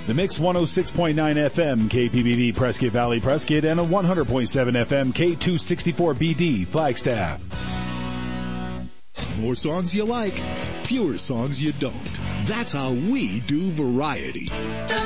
The Mix 106.9 FM, KPBD, Prescott Valley, Prescott, and a 100.7 FM, K264BD, Flagstaff. More songs you like, fewer songs you don't. That's how we do variety.